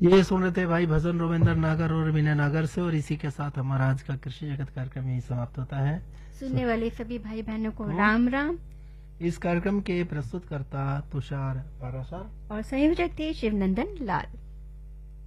ये सुन रहे थे भाई भजन रविंद्र नागर और विनय नागर से। और इसी के साथ हमारा आज का कृषि जगत कार्यक्रम यही समाप्त होता है। सुनने वाले सभी भाई बहनों को राम राम। इस कार्यक्रम के प्रस्तुतकर्ता तुषार पाराशर और संयोजक थे शिवनंदन लाल।